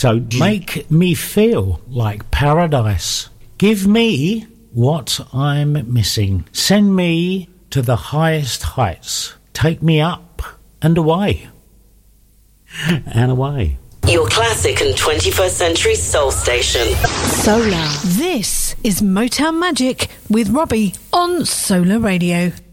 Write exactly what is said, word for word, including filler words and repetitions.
So make me feel like paradise. Give me what I'm missing. Send me to the highest heights. Take me up and away. And away. Your classic and twenty-first century soul station. Solar. This is Motown Magic with Robbie on Solar Radio.